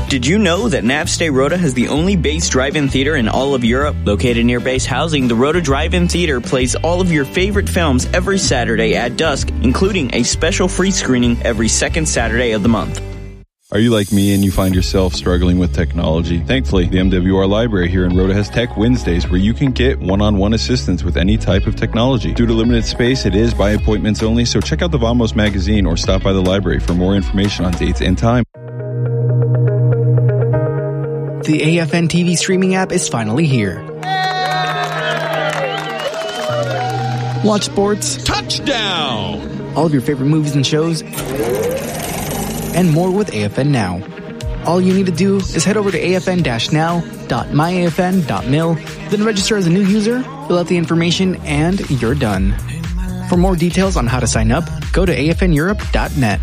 Did you know that Navstay Rota has the only base drive-in theater in all of Europe? Located near base housing, the Rota Drive-In Theater plays all of your favorite films every Saturday at dusk, including a special free screening every second Saturday of the month. Are you like me and you find yourself struggling with technology? Thankfully, the MWR Library here in Rota has Tech Wednesdays where you can get one-on-one assistance with any type of technology. Due to limited space, it is by appointments only, so check out the Vamos magazine or stop by the library for more information on dates and time. The AFN TV streaming app is finally here. Watch sports. Touchdown! All of your favorite movies and shows. And more with AFN Now. All you need to do is head over to afn-now.myafn.mil, then register as a new user, fill out the information, and you're done. For more details on how to sign up, go to afneurope.net.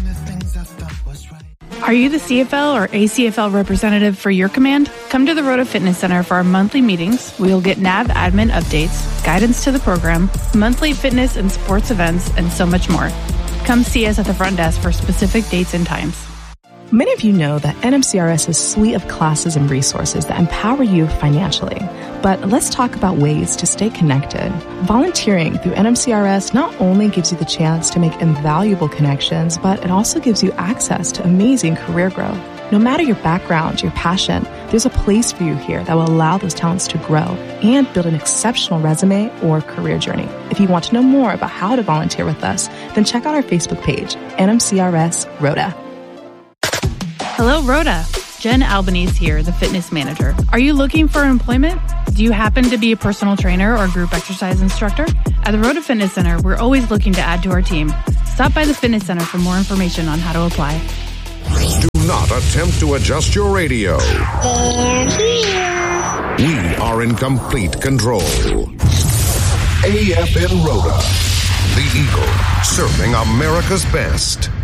Are you the CFL or ACFL representative for your command? Come to the Rota Fitness Center for our monthly meetings. We'll get NAV admin updates, guidance to the program, monthly fitness and sports events, and so much more. Come see us at the front desk for specific dates and times. Many of you know that NMCRS is a suite of classes and resources that empower you financially. But let's talk about ways to stay connected. Volunteering through NMCRS not only gives you the chance to make invaluable connections, but it also gives you access to amazing career growth. No matter your background, your passion, there's a place for you here that will allow those talents to grow and build an exceptional resume or career journey. If you want to know more about how to volunteer with us, then check out our Facebook page, NMCRS Rota. Hello, Rota. Jen Albanese here, the fitness manager. Are you looking for employment? Do you happen to be a personal trainer or group exercise instructor? At the Rota Fitness Center, we're always looking to add to our team. Stop by the Fitness Center for more information on how to apply. Do not attempt to adjust your radio. We are in complete control. AFN Rota, the Eagle, serving America's best.